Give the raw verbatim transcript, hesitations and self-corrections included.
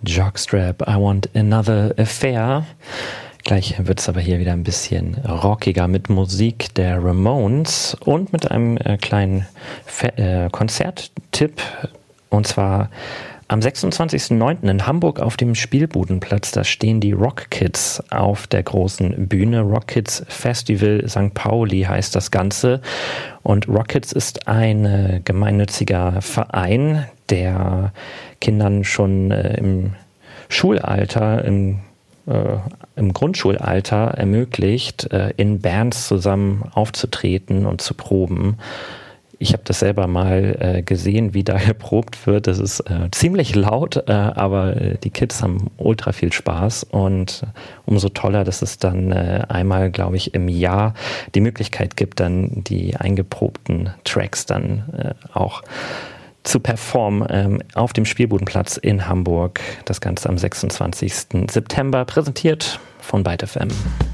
Jockstrap, I Want Another Affair. Gleich wird es aber hier wieder ein bisschen rockiger mit Musik der Ramones und mit einem äh, kleinen Fe- äh, Konzerttipp. Und zwar am sechsundzwanzigsten neunten in Hamburg auf dem Spielbudenplatz. Da stehen die Rock Kids auf der großen Bühne. Rock Kids Festival Sankt Pauli heißt das Ganze. Und Rock Kids ist ein äh, gemeinnütziger Verein, der Kindern schon äh, im Schulalter, im Äh, im Grundschulalter ermöglicht, äh, in Bands zusammen aufzutreten und zu proben. Ich habe das selber mal äh, gesehen, wie da geprobt wird. Das ist äh, ziemlich laut, äh, aber äh, die Kids haben ultra viel Spaß und umso toller, dass es dann äh, einmal, glaube ich, im Jahr die Möglichkeit gibt, dann die eingeprobten Tracks dann äh, auch zu performen ähm, auf dem Spielbudenplatz in Hamburg. Das Ganze am sechsundzwanzigsten September, präsentiert von Byte F M.